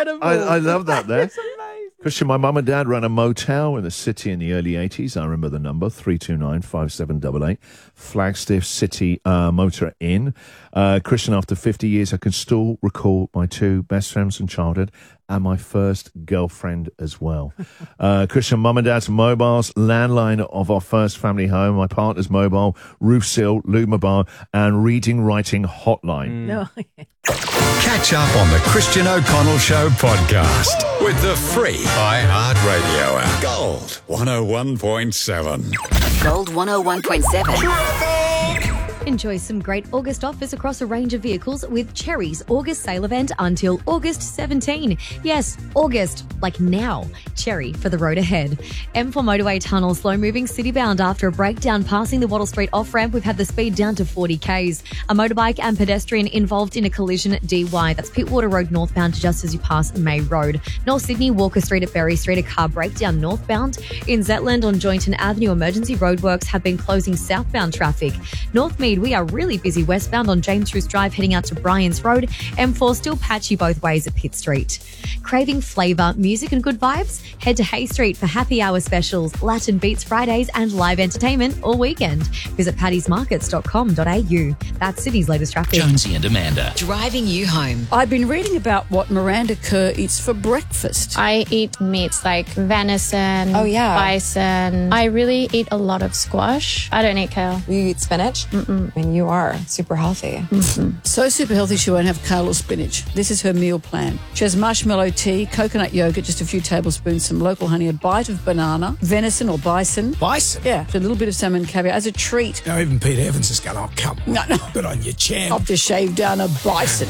incredible. I love that there. It's amazing. Christian, my mum and dad ran a motel in the city in the early 80s. I remember the number, 329-5788. Flagstaff City Motor Inn. Christian, after 50 years, I can still recall my two best friends from childhood and my first girlfriend as well. Christian, mum and dad's mobiles, landline of our first family home, my partner's mobile, roof seal, Lumabar, and reading, writing hotline. No. Catch up on the Christian O'Connell Show podcast with the free iHeartRadio app. Gold 101.7. Gold 101.7. Enjoy some great August offers across a range of vehicles with Cherry's August sale event until August 17. Yes, August, like now. Cherry for the road ahead. M4 motorway tunnel slow-moving city-bound after a breakdown passing the Wattle Street off-ramp. We've had the speed down to 40 k's. A motorbike and pedestrian involved in a collision at DY. That's Pittwater Road northbound just as you pass May Road. North Sydney, Walker Street at Berry Street, a car breakdown northbound. In Zetland on Joynton Avenue, emergency roadworks have been closing southbound traffic. Northmead, we are really busy westbound on James Roos Drive heading out to Bryans Road. M4 still patchy both ways at Pitt Street. Craving flavour, music and good vibes? Head to Hay Street for happy hour specials, Latin Beats Fridays and live entertainment all weekend. Visit paddysmarkets.com.au. That's Sydney's latest traffic. Jonesy and Amanda. Driving you home. I've been reading about what Miranda Kerr eats for breakfast. I eat meats like venison, bison. I really eat a lot of squash. I don't eat kale. You eat spinach? And you are super healthy. So super healthy she won't have kale or spinach. This is her meal plan. She has marshmallow tea, coconut yogurt, just a few tablespoons, some local honey, a bite of banana, venison or bison. Bison? Yeah, a little bit of salmon caviar as a treat. Now, even Pete Evans is going, oh, come on. No. Good on you, champ. I've just shaved down a bison.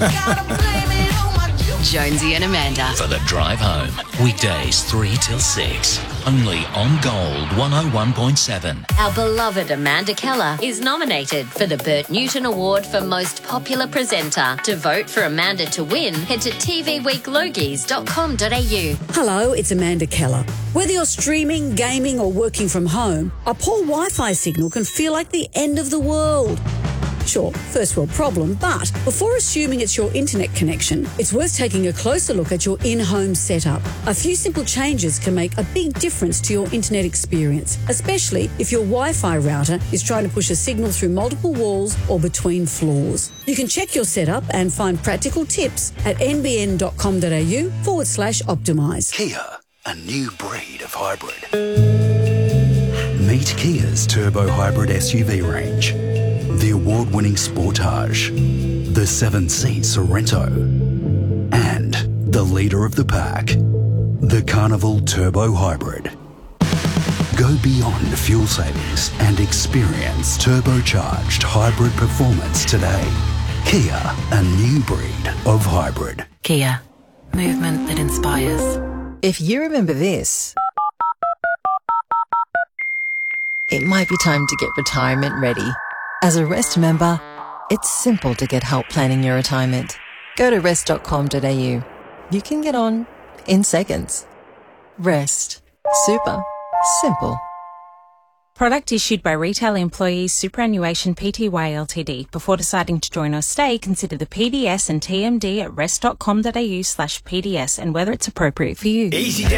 Jonesy and Amanda. For the drive home. Weekdays 3 till 6. Only on Gold 101.7. Our beloved Amanda Keller is nominated for the Bert Newton Award for Most Popular Presenter. To vote for Amanda to win, head to tvweeklogies.com.au. Hello, it's Amanda Keller. Whether you're streaming, gaming or working from home, a poor Wi-Fi signal can feel like the end of the world. Sure, first world problem, but before assuming it's your internet connection, it's worth taking a closer look at your in-home setup. A few simple changes can make a big difference to your internet experience, especially if your Wi-Fi router is trying to push a signal through multiple walls or between floors. You can check your setup and find practical tips at nbn.com.au/optimise. Kia, a new breed of hybrid. Meet Kia's turbo hybrid SUV range. The award-winning Sportage, the 7-seat Sorento, and the leader of the pack, the Carnival Turbo Hybrid. Go beyond fuel savings and experience turbocharged hybrid performance today. Kia, a new breed of hybrid. Kia, movement that inspires. If you remember this, it might be time to get retirement ready. As a Rest member, it's simple to get help planning your retirement. Go to rest.com.au. You can get on in seconds. Rest. Super. Simple. Product issued by Retail Employees Superannuation Pty Ltd. Before deciding to join or stay, consider the PDS and TMD at rest.com.au/PDS and whether it's appropriate for you. Easy